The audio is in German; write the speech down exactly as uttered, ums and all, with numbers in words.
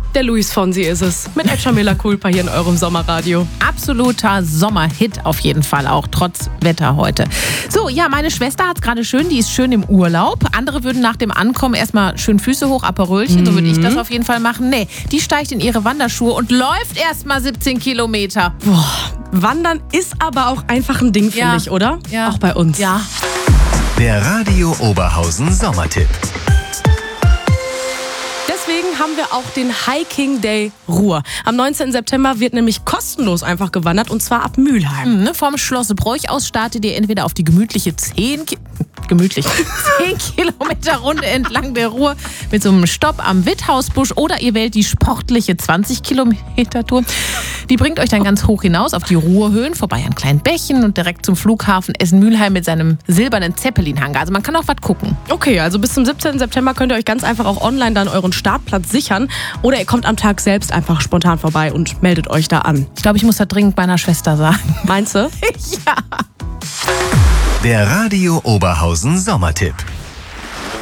Der Luis Fonsi ist es. Mit Ed Jamila Culpa hier in eurem Sommerradio. Absoluter Sommerhit auf jeden Fall auch, trotz Wetter heute. So, ja, meine Schwester hat es gerade schön, die ist schön im Urlaub. Andere würden nach dem Ankommen erstmal schön Füße hoch, Aperölchen, mhm. so würde ich das auf jeden Fall machen. Nee, die steigt in ihre Wanderschuhe und läuft erstmal siebzehn Kilometer. Boah, Wandern ist aber auch einfach ein Ding, finde Ja. ich, oder? Ja. Auch bei uns. Ja. Der Radio Oberhausen Sommertipp. Deswegen haben wir auch den Hiking Day Ruhr. Am neunzehnten September wird nämlich kostenlos einfach gewandert und zwar ab Mülheim. Mhm, vom Schloss Broich aus startet ihr entweder auf die gemütliche zehn Ki- gemütlich zehn Kilometer Runde entlang der Ruhr mit so einem Stopp am Witthausbusch oder ihr wählt die sportliche zwanzig Kilometer Tour. Die bringt euch dann ganz hoch hinaus auf die Ruhrhöhen, vorbei an kleinen Bächen und direkt zum Flughafen Essen-Mülheim mit seinem silbernen Zeppelin-Hangar. Also man kann auch was gucken. Okay, also bis zum siebzehnten September könnt ihr euch ganz einfach auch online dann euren Startplatz sichern oder ihr kommt am Tag selbst einfach spontan vorbei und meldet euch da an. Ich glaube, ich muss das dringend meiner Schwester sagen. Meinst du? Ja. Der Radio Oberhausen Sommertipp.